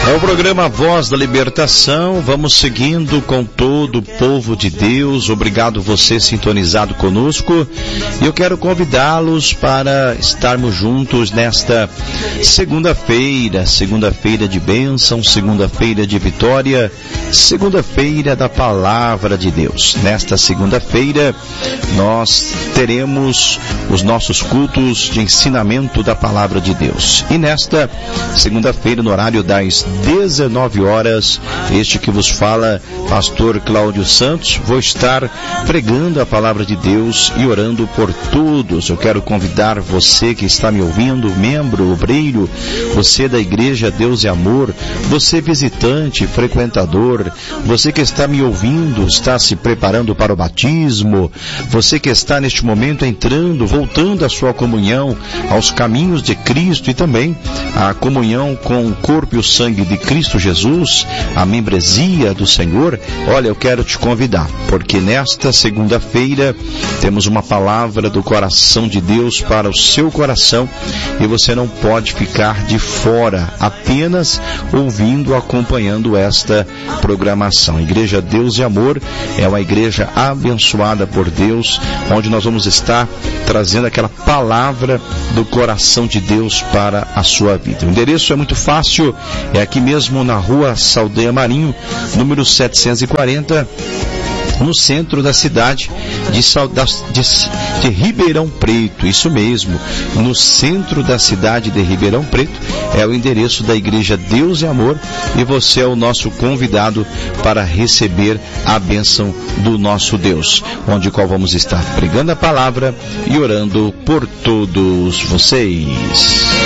É o programa Voz da Libertação. Vamos seguindo com todo o povo de Deus. Obrigado você sintonizado conosco. E eu quero convidá-los para estarmos juntos nesta segunda-feira de bênção, segunda-feira de vitória, segunda-feira da Palavra de Deus. Nesta segunda-feira nós teremos os nossos cultos de ensinamento da Palavra de Deus. E nesta segunda-feira, no horário das 19 horas, este que vos fala, pastor Cláudio Santos, vou estar pregando a palavra de Deus e orando por todos. Eu quero convidar você que está me ouvindo, membro, obreiro, você da Igreja Deus e Amor, você visitante, frequentador, você que está me ouvindo, está se preparando para o batismo, você que está neste momento entrando, voltando à sua comunhão, aos caminhos de Cristo e também a comunhão com o corpo e o sangue de Cristo Jesus, a membresia do Senhor. Olha, eu quero te convidar, porque nesta segunda-feira temos uma palavra do coração de Deus para o seu coração e você não pode ficar de fora, apenas ouvindo, acompanhando esta programação. Igreja Deus e Amor é uma igreja abençoada por Deus, onde nós vamos estar trazendo aquela palavra do coração de Deus para a sua vida. O endereço é muito fácil, é aqui mesmo na rua Saldanha Marinho, número 740, no centro da cidade de Ribeirão Preto. Isso mesmo, no centro da cidade de Ribeirão Preto é o endereço da Igreja Deus e Amor, e você é o nosso convidado para receber a bênção do nosso Deus, onde qual vamos estar pregando a palavra e orando por todos vocês.